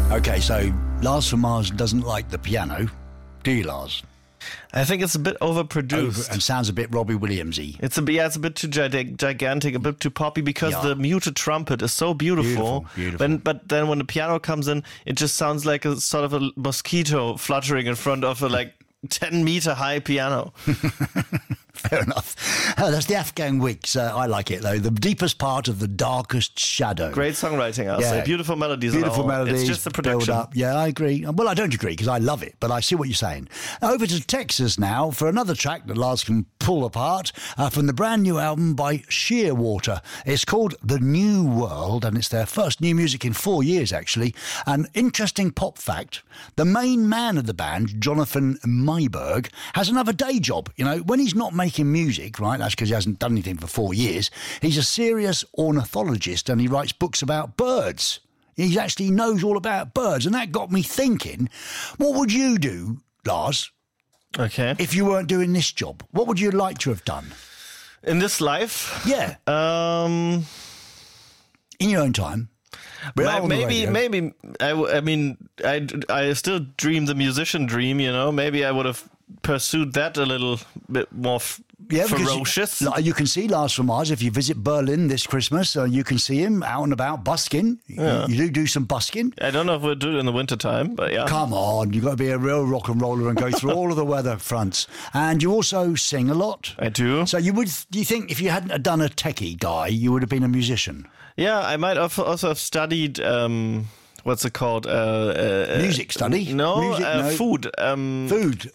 Okay, so Lars from Mars doesn't like the piano, do you, Lars? I think it's a bit overproduced. And sounds a bit Robbie Williams-y. It's a bit too gigantic, a bit too poppy, because the muted trumpet is so beautiful. Beautiful. But then when the piano comes in, it just sounds like a sort of a mosquito fluttering in front of a 10-meter high piano. Fair enough. That's the Afghan Wigs. I like it, though. The deepest part of the darkest shadow. Great songwriting, I'll say. Beautiful melodies. Beautiful melodies. It's just the production. Build up. Yeah, I agree. Well, I don't agree because I love it, but I see what you're saying. Over to Texas now for another track that Lars can pull apart from the brand new album by Shearwater. It's called The New World, and it's their first new music in 4 years, actually. An interesting pop fact, the main man of the band, Jonathan Myberg, has another day job. You know, when he's not making music, right, that's because he hasn't done anything for 4 years, he's a serious ornithologist and he writes books about birds. He actually knows all about birds, and that got me thinking, what would you do, Lars, if you weren't doing this job? What would you like to have done? In this life? Yeah. In your own time. Maybe. I still dream the musician dream. You know, maybe I would have pursued that a little bit more ferocious. You can see Lars from Mars if you visit Berlin this Christmas. You can see him out and about busking. Yeah. You do some busking. I don't know if we'll do it in the wintertime, but yeah. Come on, you've got to be a real rock and roller and go through all of the weather fronts. And you also sing a lot. I do. So do you think if you hadn't done a techie guy, you would have been a musician? Yeah, I might also have studied, what's it called? Music study? No, food. Food.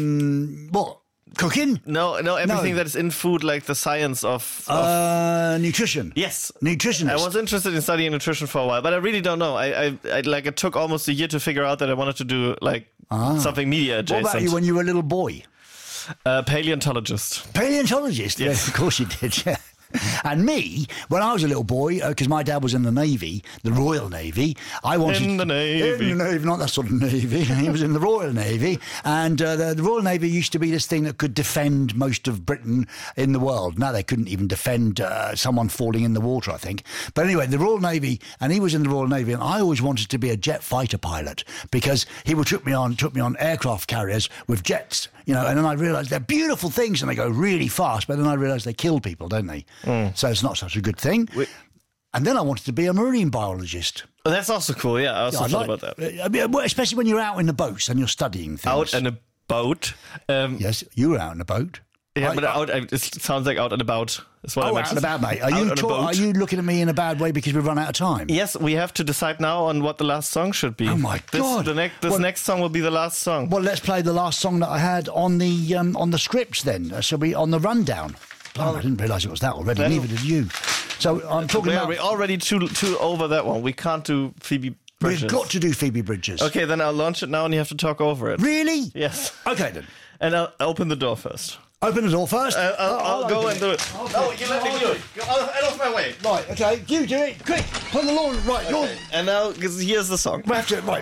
What? Cooking? No, everything that is in food, like the science of nutrition. Yes. Nutritionist. I was interested in studying nutrition for a while, but I really don't know. It took almost a year to figure out that I wanted to do something media adjacent. What about you when you were a little boy? Paleontologist. Paleontologist? Yes. Of course you did, yeah. And me, when I was a little boy, because my dad was in the Navy, the Royal Navy, I wanted... In the Navy, not that sort of Navy. He was in the Royal Navy. And the Royal Navy used to be this thing that could defend most of Britain in the world. Now they couldn't even defend someone falling in the water, I think. But anyway, the Royal Navy, and he was in the Royal Navy, and I always wanted to be a jet fighter pilot because he took me on aircraft carriers with jets, and then I realised they're beautiful things and they go really fast, but then I realised they kill people, don't they? So it's not such a good thing. And then I wanted to be a marine biologist. Oh, that's also cool, yeah. I also thought about that. Especially when you're out in the boats and you're studying things. Out in a boat? Yes, you were out in a boat. Yeah, but it sounds like out and about. That's what I out and about, mate. Are you looking at me in a bad way because we've run out of time? Yes, we have to decide now on what the last song should be. Oh, my God. This next song will be the last song. Well, let's play the last song that I had on the scripts then. Shall we, on the rundown? Oh, I didn't realise it was that already. Neither did you. So I'm talking about... We're already too over that one. We can't do Phoebe Bridgers. We've got to do Phoebe Bridgers. Okay, then I'll launch it now and you have to talk over it. Really? Yes. Okay, then. And I'll open the door first. Open the door first? I'll go and do it. No, you let me do it. Get off my way. Right, okay. You do it. Quick. Put the lawn. Right, okay. And now, here's the song. Right.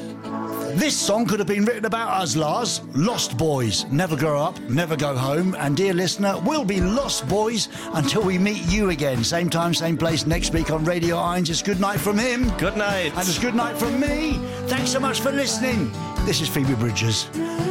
This song could have been written about us, Lars. Lost boys. Never grow up, never go home. And dear listener, we'll be lost boys until we meet you again. Same time, same place next week on Radio Irons. It's good night from him. Good night. And it's good night from me. Thanks so much for listening. This is Phoebe Bridgers.